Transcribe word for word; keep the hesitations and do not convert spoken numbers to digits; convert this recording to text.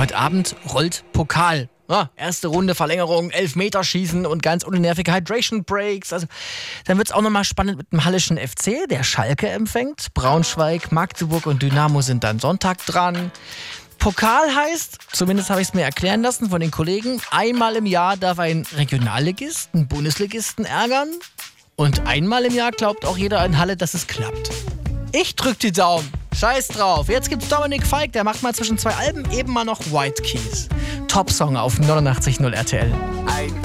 Heute Abend rollt Pokal. Ja, erste Runde, Verlängerung, Elfmeterschießen und ganz unnervige Hydration Breaks. Also, dann wird es auch nochmal spannend mit dem Hallischen F C, der Schalke empfängt. Braunschweig, Magdeburg und Dynamo sind dann Sonntag dran. Pokal heißt, zumindest habe ich es mir erklären lassen von den Kollegen, einmal im Jahr darf ein Regionalligist einen Bundesligisten ärgern. Und einmal im Jahr glaubt auch jeder in Halle, dass es klappt. Ich drück die Daumen. Scheiß drauf. Jetzt gibt's Dominik Feig, der macht mal zwischen zwei Alben eben mal noch White Keys. Top-Song auf neunundachtzig Komma null R T L.